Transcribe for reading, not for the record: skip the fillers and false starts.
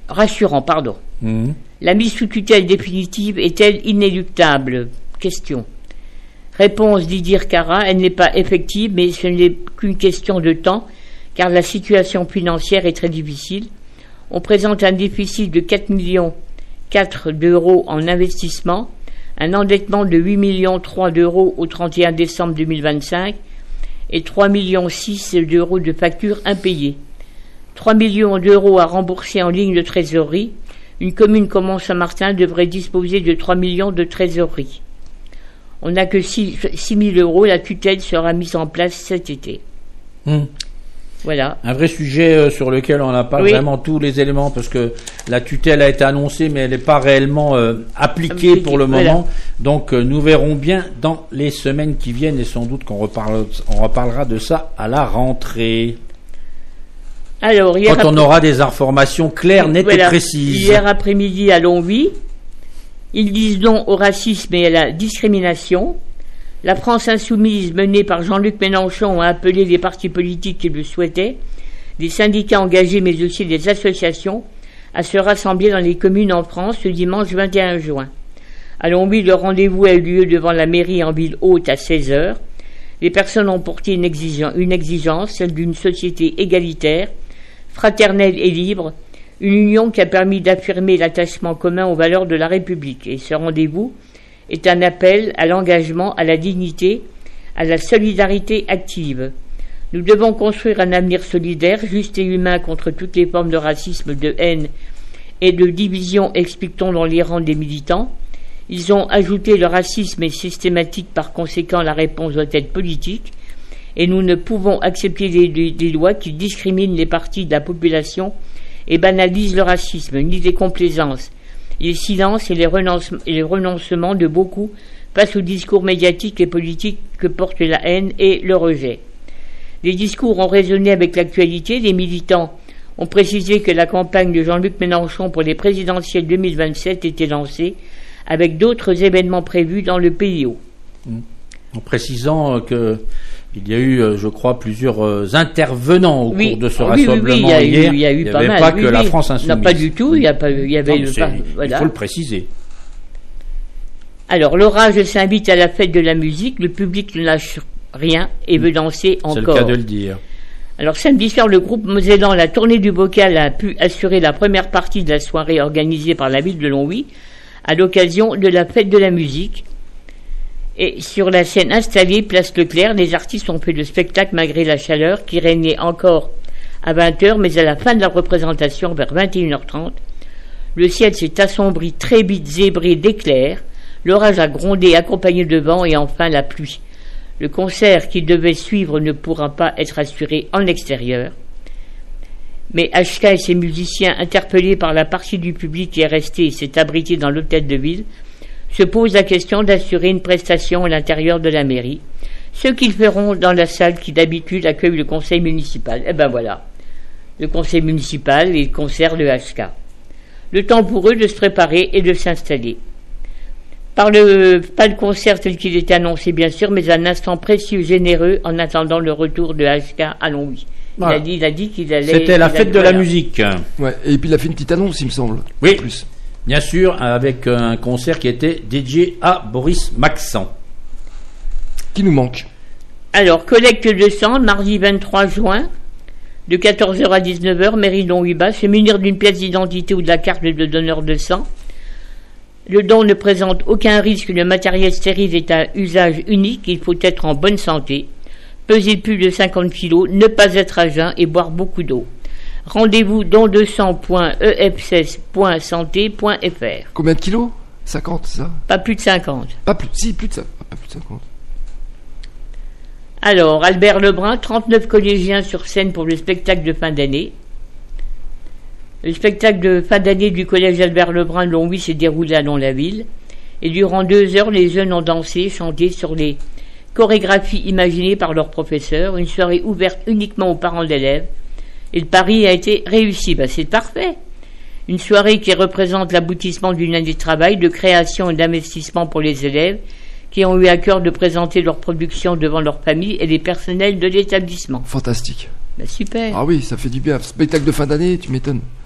rassurant, pardon. La mise sous tutelle définitive est-elle inéluctable? Question. Réponse Didier Cara, elle n'est pas effective, mais ce n'est qu'une question de temps, car la situation financière est très difficile. On présente un déficit de 4,4 millions d'euros en investissement, un endettement de 8,3 millions d'euros au 31 décembre 2025 et 3,6 millions d'euros de factures impayées. 3 millions d'euros à rembourser en ligne de trésorerie. Une commune comme Mont-Saint-Martin devrait disposer de 3 millions de trésorerie. On n'a que 6 000 euros. La tutelle sera mise en place cet été. Voilà. Un vrai sujet sur lequel on n'a pas vraiment tous les éléments, parce que la tutelle a été annoncée, mais elle n'est pas réellement appliquée pour le moment. Donc nous verrons bien dans les semaines qui viennent, et sans doute qu'on reparlera de ça à la rentrée. Alors, quand on aura des informations claires, nettes et précises. Hier après-midi à Longwy, ils disent non au racisme et à la discrimination. La France insoumise, menée par Jean-Luc Mélenchon, a appelé les partis politiques qui le souhaitaient, des syndicats engagés mais aussi des associations, à se rassembler dans les communes en France ce dimanche 21 juin. À Longwy, le rendez-vous a eu lieu devant la mairie en ville haute à 16h. Les personnes ont porté une exigence, celle d'une société égalitaire, fraternelle et libre, une union qui a permis d'affirmer l'attachement commun aux valeurs de la République. Et ce rendez-vous est un appel à l'engagement, à la dignité, à la solidarité active. Nous devons construire un avenir solidaire, juste et humain contre toutes les formes de racisme, de haine et de division, explique-t-on dans les rangs des militants. Ils ont ajouté: le racisme est systématique, par conséquent la réponse doit être politique, et nous ne pouvons accepter des lois qui discriminent les parties de la population et banalisent le racisme, ni des complaisances. Les silences et les renoncements de beaucoup face aux discours médiatiques et politiques que porte la haine et le rejet. Les discours ont résonné avec l'actualité. Les militants ont précisé que la campagne de Jean-Luc Mélenchon pour les présidentielles 2027 était lancée, avec d'autres événements prévus dans le PIO. En précisant que il y a eu, je crois, plusieurs intervenants au cours de ce rassemblement hier. Il y a eu pas mal. Pas que la France insoumise. Non, pas du tout. Il y avait il faut le préciser. Alors, l'orage s'invite à la fête de la musique. Le public ne lâche rien et veut danser encore. C'est le cas de le dire. Alors, samedi soir, le groupe Mosellan, la tournée du bocal, a pu assurer la première partie de la soirée organisée par la ville de Longwy à l'occasion de la fête de la musique. Et sur la scène installée, place Leclerc, les artistes ont fait le spectacle malgré la chaleur qui régnait encore à 20h, mais à la fin de la représentation, vers 21h30, le ciel s'est assombri très vite, zébré d'éclairs, l'orage a grondé accompagné de vent et enfin la pluie. Le concert qui devait suivre ne pourra pas être assuré en extérieur. Mais HK et ses musiciens, interpellés par la partie du public qui est restée et s'est abritée dans l'hôtel de ville, se pose la question d'assurer une prestation à l'intérieur de la mairie, ce qu'ils feront dans la salle qui d'habitude accueille le conseil municipal. Eh ben voilà, le conseil municipal et le concert de HK. Le temps pour eux de se préparer et de s'installer. Pas le concert tel qu'il était annoncé bien sûr, mais un instant précieux, généreux, en attendant le retour de HK à Longwy. Voilà. Il a dit qu'il allait... C'était la fête de la musique. Ouais, et puis il a fait une petite annonce, il me semble. Oui, plus. Bien sûr, avec un concert qui était dédié à Boris Maxent. Qui nous manque. Alors, collecte de sang, mardi 23 juin, de 14h à 19h, mairie de Longwy-Bas, se munir d'une pièce d'identité ou de la carte de donneur de sang. Le don ne présente aucun risque, le matériel stérile est à usage unique, il faut être en bonne santé, peser plus de 50 kg, ne pas être à jeun et boire beaucoup d'eau. Rendez-vous don200.efs.santé.fr. Combien de kilos? 50, c'est ça? Pas plus de 50. Plus de ça. Pas plus de 50. Alors, Albert Lebrun, 39 collégiens sur scène pour le spectacle de fin d'année. Le spectacle de fin d'année du collège Albert Lebrun de Longwy s'est déroulé à Lons-la-Ville. Et durant 2 heures, les jeunes ont dansé, chanté sur les chorégraphies imaginées par leurs professeurs. Une soirée ouverte uniquement aux parents d'élèves. Et le pari a été réussi. C'est parfait. Une soirée qui représente l'aboutissement d'une année de travail, de création et d'investissement pour les élèves qui ont eu à cœur de présenter leur production devant leur famille et les personnels de l'établissement. Fantastique. Super. Ah oui, ça fait du bien. Spectacle de fin d'année, tu m'étonnes.